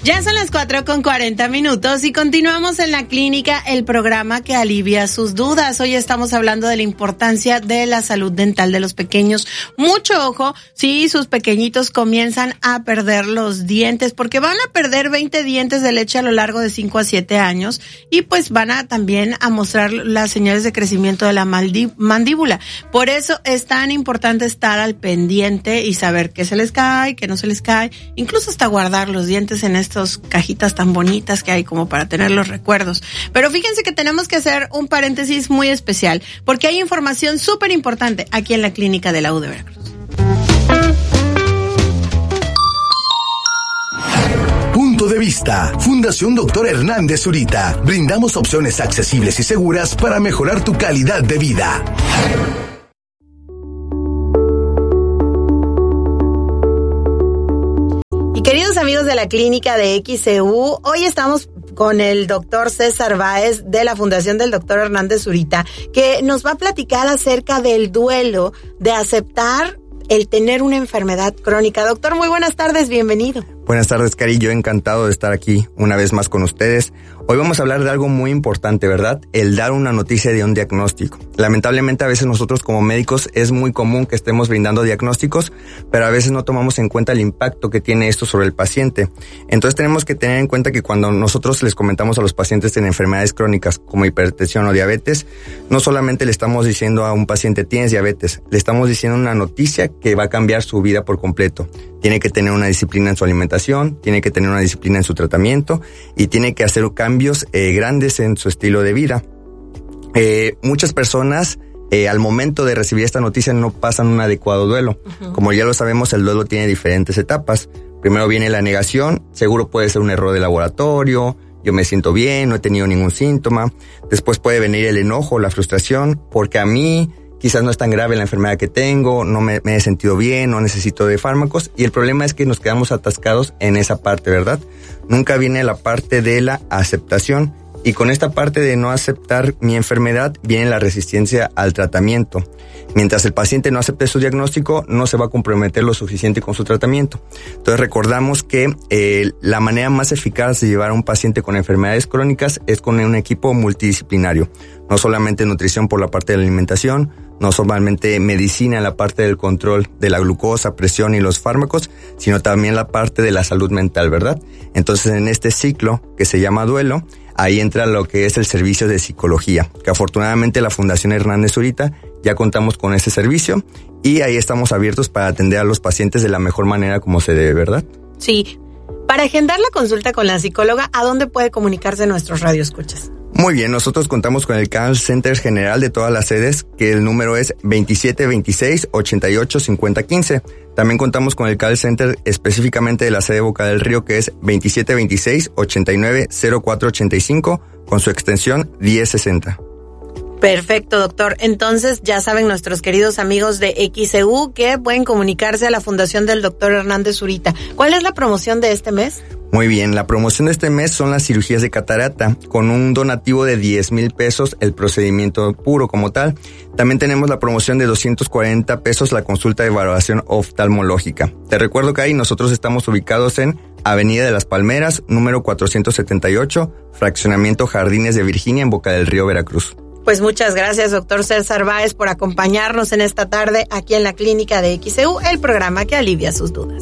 Ya son las 4:40 y continuamos en la clínica, el programa que alivia sus dudas. Hoy estamos hablando de la importancia de la salud dental de los pequeños. Mucho ojo si sus pequeñitos comienzan a perder los dientes, porque van a perder 20 dientes de leche a lo largo de 5 a 7 años y pues van a también a mostrar las señales de crecimiento de la mandíbula. Por eso es tan importante estar al pendiente y saber qué se les cae, qué no se les cae, incluso hasta guardar los dientes en estas cajitas tan bonitas que hay como para tener los recuerdos. Pero fíjense que tenemos que hacer un paréntesis muy especial, porque hay información súper importante aquí en la clínica de la U de Veracruz. Punto de vista. Fundación Dr. Hernández Zurita. Brindamos opciones accesibles y seguras para mejorar tu calidad de vida. Queridos amigos de la clínica de XCU, hoy estamos con el doctor César Báez de la Fundación del Dr. Hernández Zurita, que nos va a platicar acerca del duelo, de aceptar el tener una enfermedad crónica. Doctor, muy buenas tardes, bienvenido. Buenas tardes, Cari, yo encantado de estar aquí una vez más con ustedes. Hoy vamos a hablar de algo muy importante, ¿verdad? El dar una noticia de un diagnóstico. Lamentablemente a veces nosotros como médicos es muy común que estemos brindando diagnósticos, pero a veces no tomamos en cuenta el impacto que tiene esto sobre el paciente. Entonces tenemos que tener en cuenta que cuando nosotros les comentamos a los pacientes en enfermedades crónicas como hipertensión o diabetes, no solamente le estamos diciendo a un paciente tienes diabetes, le estamos diciendo una noticia que va a cambiar su vida por completo. Tiene que tener una disciplina en su alimentación, tiene que tener una disciplina en su tratamiento y tiene que hacer cambios grandes en su estilo de vida. Muchas personas al momento de recibir esta noticia no pasan un adecuado duelo. Uh-huh. Como ya lo sabemos, el duelo tiene diferentes etapas. Primero viene la negación, seguro puede ser un error de laboratorio, yo me siento bien, no he tenido ningún síntoma. Después puede venir el enojo, la frustración, porque a mí quizás no es tan grave la enfermedad que tengo, no me he sentido bien, no necesito de fármacos, y el problema es que nos quedamos atascados en esa parte, ¿verdad? Nunca viene la parte de la aceptación, y con esta parte de no aceptar mi enfermedad viene la resistencia al tratamiento. Mientras el paciente no acepte su diagnóstico, no se va a comprometer lo suficiente con su tratamiento. Entonces recordamos que la manera más eficaz de llevar a un paciente con enfermedades crónicas es con un equipo multidisciplinario. No solamente nutrición por la parte de la alimentación, no solamente medicina en la parte del control de la glucosa, presión y los fármacos, sino también la parte de la salud mental, ¿verdad? Entonces en este ciclo que se llama duelo, ahí entra lo que es el servicio de psicología, que afortunadamente la Fundación Hernández Zurita ya contamos con ese servicio y ahí estamos abiertos para atender a los pacientes de la mejor manera como se debe, ¿verdad? Sí. Para agendar la consulta con la psicóloga, ¿a dónde puede comunicarse nuestros radioescuchas? Muy bien, nosotros contamos con el call center general de todas las sedes, que el número es 2726-885015. También contamos con el call center específicamente de la sede Boca del Río, que es 2726-890485, con su extensión 1060. Perfecto, doctor. Entonces, ya saben nuestros queridos amigos de XCU que pueden comunicarse a la Fundación del Dr. Hernández Zurita. ¿Cuál es la promoción de este mes? Muy bien, la promoción de este mes son las cirugías de catarata, con un donativo de 10,000 pesos el procedimiento puro como tal. También tenemos la promoción de 240 pesos la consulta de evaluación oftalmológica. Te recuerdo que ahí nosotros estamos ubicados en Avenida de las Palmeras, número 478, fraccionamiento Jardines de Virginia, en Boca del Río, Veracruz. Pues muchas gracias, doctor César Báez, por acompañarnos en esta tarde aquí en la clínica de XCU, el programa que alivia sus dudas.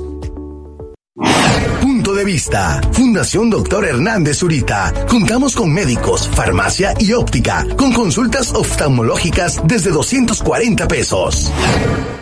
Punto de vista. Fundación Dr. Hernández Zurita. Contamos con médicos, farmacia y óptica, con consultas oftalmológicas desde 240 pesos.